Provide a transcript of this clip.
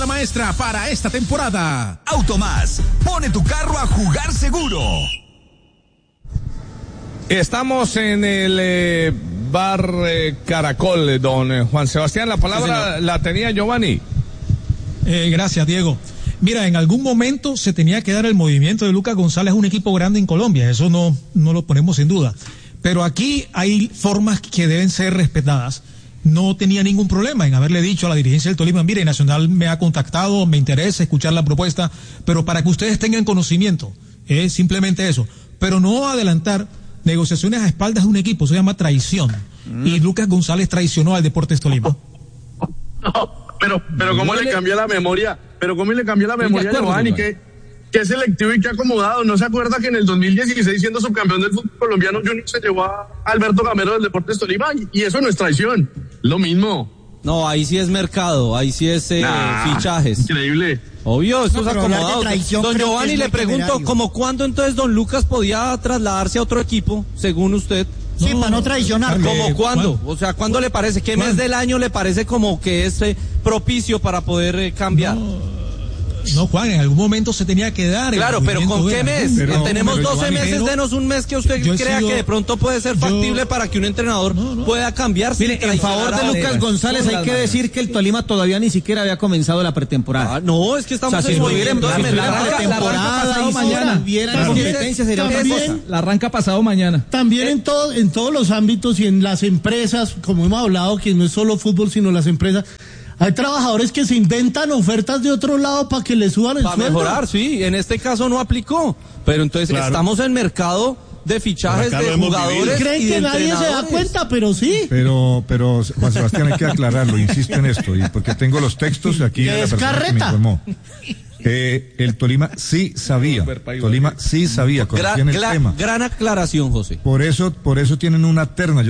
maestra para esta temporada. Automás, pone tu carro a jugar seguro. Estamos en el bar Caracol, don Juan Sebastián. La palabra la tenía Giovanni. Gracias, Diego. Mira, en algún momento se tenía que dar el movimiento de Lucas González a un equipo grande en Colombia, eso no lo ponemos en duda. Pero aquí hay formas que deben ser respetadas. No tenía ningún problema en haberle dicho a la dirigencia del Tolima, mire, Nacional me ha contactado, me interesa escuchar la propuesta, pero para que ustedes tengan conocimiento, es simplemente eso. Pero no adelantar negociaciones a espaldas de un equipo, eso se llama traición. Y Lucas González traicionó al Deportes Tolima. No, pero ¿cómo le cambió la memoria? Pero ¿cómo le cambió la memoria a Giovanni? Que selectivo y que acomodado. ¿No se acuerda que en el 2016, siendo subcampeón del fútbol colombiano, Junior se llevó a Alberto Gamero del Deportes Tolima? Y eso no es traición. Lo mismo. No, ahí sí es mercado, ahí sí es fichajes. Increíble. Obvio, esto es acomodado. Don Giovanni, le pregunto, ¿cómo cuándo entonces don Lucas podía trasladarse a otro equipo, según usted? Sí, para no traicionar. ¿Cómo cuándo? O sea, ¿cuándo le parece? ¿Qué mes del año le parece como que es propicio para poder cambiar? No, Juan, en algún momento se tenía que dar. Claro, pero ¿con qué mes? Tenemos 12 meses, denos un mes que usted crea que de pronto puede ser factible para que un entrenador pueda cambiar. Mire, en favor de Lucas González hay que decir que el Tolima todavía ni siquiera había comenzado la pretemporada. No, es que estamos en movimiento de pretemporada mañana. La arranca pasado mañana. También en todos los ámbitos y en las empresas, como hemos hablado, que no es solo fútbol, sino las empresas. Hay trabajadores que se inventan ofertas de otro lado para que les suban el sueldo. Para mejorar, sí. En este caso no aplicó. Pero entonces estamos en mercado de fichajes de jugadores. Creen que nadie se da cuenta, pero sí. Pero Juan Sebastián, hay que aclararlo, insisto en esto, y porque tengo los textos aquí de la persona que me informó. El Tolima sí sabía. Conocían el tema. Gran aclaración, José. Por eso tienen una terna.